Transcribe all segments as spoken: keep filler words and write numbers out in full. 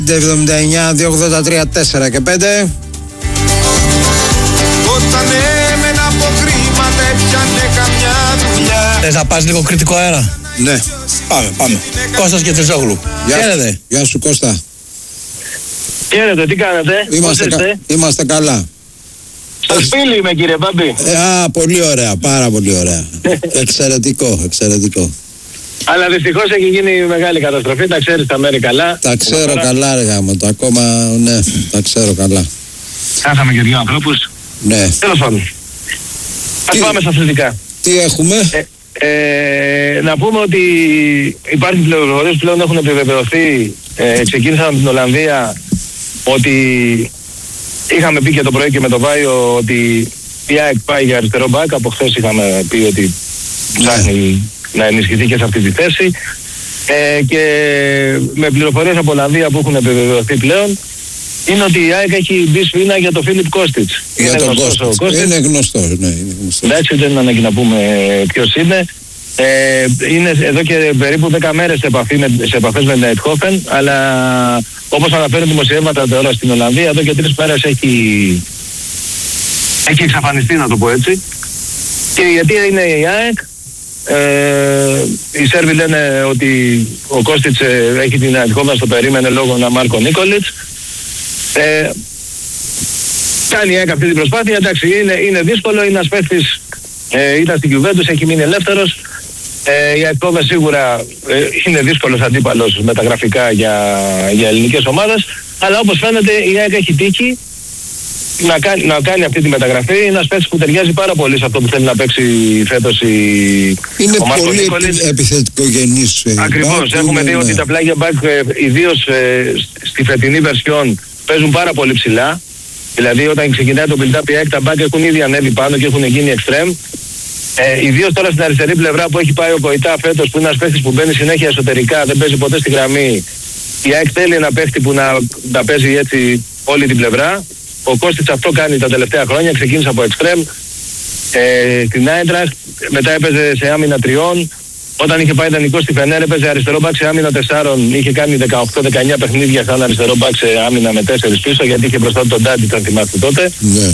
εβδομήντα εννιά δύο ογδόντα τρία τέσσερα και πέντε. Όταν έμενα από κρίματα έπιανε καμιά δουλειά. Θες να πας λίγο κριτικό αέρα? Ναι. Πάμε, πάμε. Κώστας και Τριζόγλου. Χαίρετε. Γεια σου Κώστα. Χαίρετε, τι κάνετε? Είμαστε, κα... είμαστε καλά. Στο σπίτι είμαι κύριε Μπάμπη. Ε, α, πολύ ωραία, πάρα πολύ ωραία. Εξαιρετικό, εξαιρετικό. Αλλά δυστυχώς έχει γίνει μεγάλη καταστροφή, τα ξέρεις τα μέρη καλά. Τα ξέρω τώρα... καλά ρε γάμο, το ακόμα, ναι, τα ξέρω καλά. Χάσαμε και δύο ανθρώπους. Ναι. Τέλος πάντων. Ας πάμε στα αθλητικά. Τι έχουμε? Ε, ε, να πούμε ότι υπάρχουν πληροφορίες που πλέον έχουν επιβεβαιωθεί. Ε, ξεκίνησαν από την Ολλανδία ότι είχαμε πει και το πρωί και με το Βάιο ότι η ΑΕΚ πάει για αριστερό μπακ. Από χθες είχαμε πει ότι ψάχνει να ενισχυθεί και σε αυτή τη θέση. Ε, και με πληροφορίες από Ολλανδία που έχουν επιβεβαιωθεί πλέον είναι ότι η ΑΕΚ έχει μπει σφήνα για τον Φίλιπ Κώστιτς. Για τον Κώστιτς. Είναι γνωστός, ναι, είναι γνωστός. Εντάξει, δεν είναι ανάγκη να πούμε ποιος είναι. Ε, είναι εδώ και περίπου δέκα μέρες σε, επαφή με, σε επαφές με την Αιτχόφεν, αλλά όπως αναφέρουν δημοσιεύματα τώρα στην Ολλανδία, εδώ και τρεις μέρες έχει, έχει εξαφανιστεί, να το πω έτσι. Και γιατί είναι η ΑΕΚ, ε, οι Σέρβοι λένε ότι ο Κώστιτς έχει την Αιτχόφεν στο περίμενε λόγω να Μάρκο Νίκολιτς. Ε, κάνει η ΑΕΚ αυτή την προσπάθεια, εντάξει, είναι, είναι δύσκολο, είναι ένας παίκτης, ε, ήταν στην Γιουβέντους, έχει μείνει ελεύθερος. Ε, η Αιτχόφεν σίγουρα ε, είναι δύσκολος αντίπαλος μεταγραφικά για, για ελληνικές ομάδες, αλλά όπως φαίνεται η ΑΕΚ έχει τύχει να κάνει, να κάνει αυτή τη μεταγραφή. Είναι ένας παίκτης που ταιριάζει πάρα πολύ σε αυτό που θέλει να παίξει φέτος η είναι ο Μάρκο πολύ Νίκολιτς. επιθετικογενής. Ακριβώς, έχουμε είναι, δει ναι. ότι τα πλάγια μπακ, ε, ιδίως ε, στη φετινή βερσιόν, παίζουν πάρα πολύ ψηλά. Δηλαδή όταν ξεκινάει το build-up η ΑΕΚ, τα μπακ έχουν ήδη ανέβει πάνω και έχουν γίνει extreme. Ε, ιδίως τώρα στην αριστερή πλευρά που έχει πάει ο Κοϊτά φέτος, που είναι ένας παίχτης που μπαίνει συνέχεια εσωτερικά, δεν παίζει ποτέ στη γραμμή. Η ΑΕΚ θέλει ένα παίχτη που να, να παίζει έτσι όλη την πλευρά. Ο Κώστιτς αυτό κάνει τα τελευταία χρόνια, ξεκίνησε από extreme ε, στην Άιντραχτ, μετά έπαιζε σε άμυνα τριών. Όταν είχε πάει δανεικό στη Φενέρ έπαιζε αριστερό μπακ σε άμυνα τεσσάρων, είχε κάνει δεκαοκτώ δεκαεννιά παιχνίδια σαν αριστερό μπακ σε άμυνα με τέσσερις πίσω, γιατί είχε μπροστά τον Ντάντι, αν θυμάστε τότε. Ναι.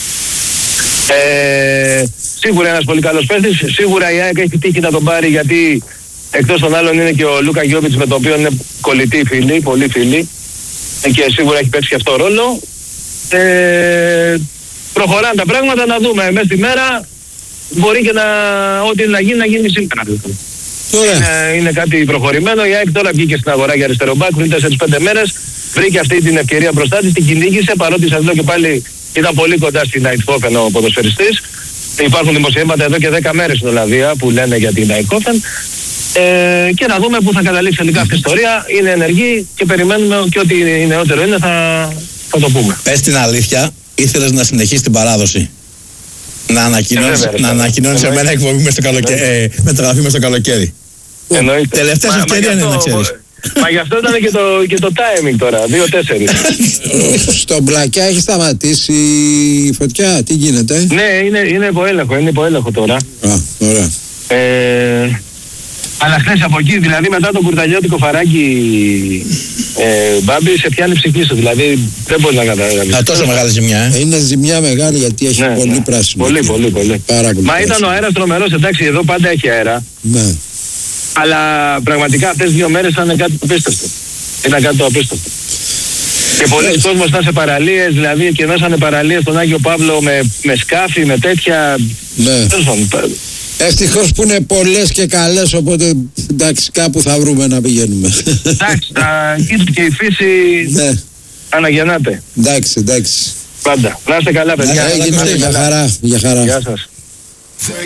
Ε, σίγουρα ένας πολύ καλός παίκτης, σίγουρα η ΑΕΚ έχει τύχει να τον πάρει, γιατί εκτός των άλλων είναι και ο Λούκα Γιόβιτς, με τον οποίο είναι κολλητοί φίλοι, πολύ φίλοι, και σίγουρα έχει παίξει και αυτό ρόλο. Ε, προχωράνε τα πράγματα, να δούμε μέσα στη μέρα, μπορεί και να, ό,τι να γίνει να γίνει σήμερα. Είναι, είναι κάτι προχωρημένο. Η ΑΕΚ τώρα βγήκε στην αγορά για αριστερό μπακ πριν τέσσερις πέντε μέρες, βρήκε αυτή την ευκαιρία μπροστά της, την κυνήγησε, παρότι σας λέω και πάλι ήταν πολύ κοντά στην Αιτχόφεν ο ποδοσφαιριστής. Υπάρχουν δημοσιεύματα εδώ και δέκα μέρες στην Ολλανδία που λένε για την Αιτχόφεν. Ε, και να δούμε πού θα καταλήξει τελικά αυτή η ιστορία. Είναι ενεργή και περιμένουμε και ό,τι νεότερο είναι θα, θα το πούμε. Πες την αλήθεια, ήθελες να συνεχίσεις την παράδοση? Να ανακοινώνεις, ε, να ανακοινώνεις εμένα εκπομπή μες στο καλοκαίρι, ε, μεταγραφή μες στο καλοκαίρι. Εννοείται. Τελευταία ευκαιρία είναι να ξέρεις. Μα γι' αυτό ήταν και το, και το timing τώρα, δύο τέσσερα. Στο Μπλακιά έχει σταματήσει η φωτιά, τι γίνεται? Ναι, είναι, είναι υποέλεγχο, είναι υποέλεγχο τώρα. Α, ωραία. Ε, αλλά χθες από εκεί, δηλαδή μετά το κουρταλιώτικο φαράκι ε, Μπάμπη, σε πιάνει ψυχή σου, δηλαδή δεν μπορεί να καταλάβει. Α, τόσο μεγάλη ζημιά, ε. Είναι ζημιά μεγάλη γιατί έχει ναι, πολύ ναι. πράσινο. Πολύ, πολύ, πολύ. Πάρα πολύ. Μα πράσινο. ήταν ο αέρας τρομερός, εντάξει, εδώ πάντα έχει αέρα. Ναι. Αλλά πραγματικά αυτές δύο μέρες ήταν κάτι το απίστευτο. Ήταν κάτι το απίστευτο. Και πολλοί κόσμος ήταν σε παραλίες, δηλαδή και δώσανε παραλίες στον Άγιο Παύλο με, με σκάφη, με τέτοια. Ναι. Ευτυχώς που είναι πολλές και καλές, οπότε εντάξει κάπου θα βρούμε να πηγαίνουμε. Εντάξει, και η φύση ναι. αναγεννάται. Εντάξει, εντάξει. Πάντα. Να είστε καλά παιδιά. Έγινε, για χαρά, για χαρά. Γεια σας.